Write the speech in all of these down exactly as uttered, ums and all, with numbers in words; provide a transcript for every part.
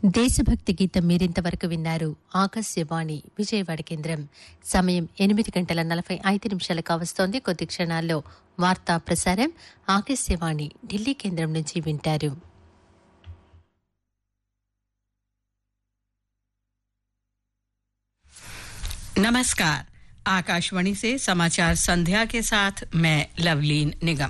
దేశభక్తి గీతం మీరింతవరకు విన్నారు. ఆకాశవాణి విజయవాడ కేంద్రం. సమయం ఎనిమిది గంటల నలభై ఐదు నిమిషాలు కావస్తోంది. కొద్ది క్షణాల్లో వార్తా ప్రసారం ఆకాశవాణి ఢిల్లీ కేంద్రం నుంచి వింటారు. नमस्कार, आकाशवाणी से समाचार संध्या के साथ मैं लवलीन निगम।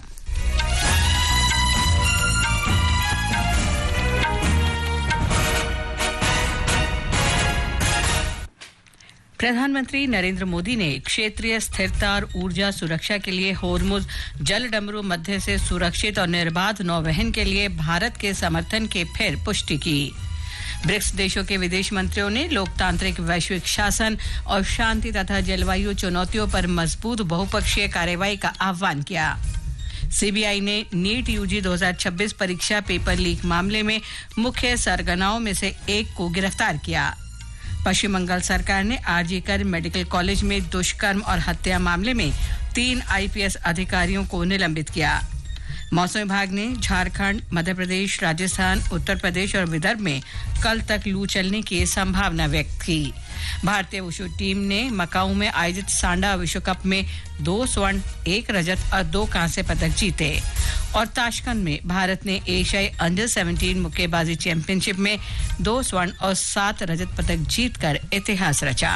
प्रधानमंत्री नरेंद्र मोदी ने क्षेत्रीय स्थिरता और ऊर्जा सुरक्षा के लिए होर्मुज जलडमरू मध्य से सुरक्षित और निर्बाध नौवहन के लिए भारत के समर्थन की फिर पुष्टि की। ब्रिक्स देशों के विदेश मंत्रियों ने लोकतांत्रिक वैश्विक शासन और शांति तथा जलवायु चुनौतियों पर मजबूत बहुपक्षीय कार्रवाई का आह्वान किया। सीबीआई ने नीट यूजी दो हज़ार छब्बीस परीक्षा पेपर लीक मामले में मुख्य सरगनाओं में से एक को गिरफ्तार किया। पश्चिम बंगाल सरकार ने आरजी कर मेडिकल कॉलेज में दुष्कर्म और हत्या मामले में तीन आईपीएस अधिकारियों को निलंबित किया। मौसम विभाग ने झारखंड, मध्य प्रदेश, राजस्थान, उत्तर प्रदेश और विदर्भ में कल तक लू चलने की संभावना व्यक्त की। भारतीय वुशु टीम ने मकाऊ में आयोजित सांडा विश्व कप में दो स्वर्ण, एक रजत और दो कांस्य पदक जीते। और ताशकंद में भारत ने एशियाई अंडर सत्रह मुक्केबाजी चैंपियनशिप में दो स्वर्ण और सात रजत पदक जीतकर इतिहास रचा।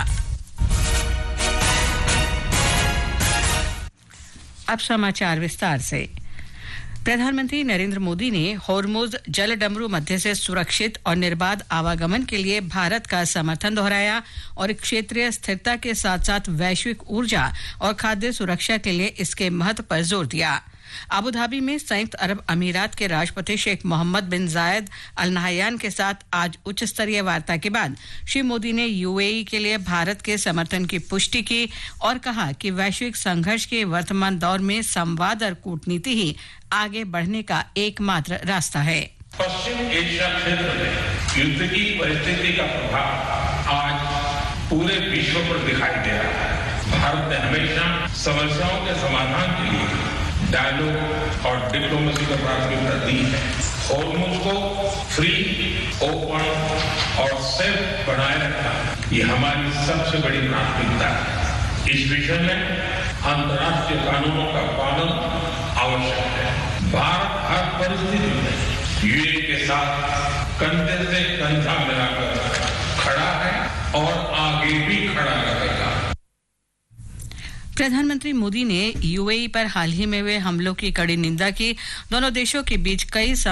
अब समाचार विस्तार से। प्रधानमंत्री नरेंद्र मोदी ने होर्मुज जलडमरू मध्य से सुरक्षित और निर्बाध आवागमन के लिए भारत का समर्थन दोहराया और क्षेत्रीय स्थिरता के साथ साथ वैश्विक ऊर्जा और खाद्य सुरक्षा के लिए इसके महत्व पर जोर दिया। अबू धाबी में संयुक्त अरब अमीरात के राष्ट्रपति शेख मोहम्मद बिन जायद अल नहयान के साथ आज उच्च स्तरीय वार्ता के बाद श्री मोदी ने यूएई के लिए भारत के समर्थन की पुष्टि की और कहा कि वैश्विक संघर्ष के वर्तमान दौर में संवाद और कूटनीति ही आगे बढ़ने का एकमात्र रास्ता है। पश्चिम एशिया क्षेत्र में युद्ध की परिस्थिति का प्रभाव आज पूरे विश्व पर दिखाई दे रहा है। भारत ने हमेशा समस्याओं के समाधान के लिए डायलॉग और डिप्लोमेसी को प्राथमिकता दी है। होर्मुज को फ्री, ओपन और सेफ बनाए रखना ये हमारी सबसे बड़ी प्राथमिकता है। इस विषय में अंतर्राष्ट्रीय कानूनों का पालन आवश्यक है। भारत हर परिस्थिति में यूएई के साथ कंधे से कंधा मिलाकर खड़ा है और आगे भी खड़ा रहेगा। प्रधानमंत्री मोदी ने यूएई पर हाल ही में हुए हमलों की कड़ी निंदा की। दोनों देशों के बीच कई